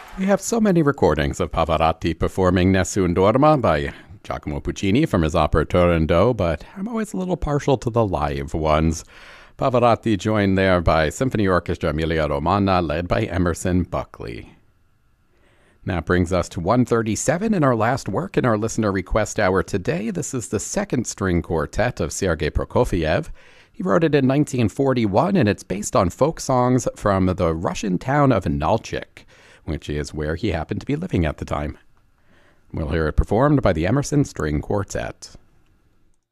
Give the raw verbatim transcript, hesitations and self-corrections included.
We have so many recordings of Pavarotti performing Nessun Dorma by Giacomo Puccini from his opera Turandot, but I'm always a little partial to the live ones. Pavarotti joined there by Symphony Orchestra Emilia-Romagna, led by Emerson Buckley. That brings us to one thirty-seven in our last work in our listener request hour today. This is the second string quartet of Sergei Prokofiev. He wrote it in nineteen forty-one, and it's based on folk songs from the Russian town of Nalchik, which is where he happened to be living at the time. We'll hear it performed by the Emerson String Quartet.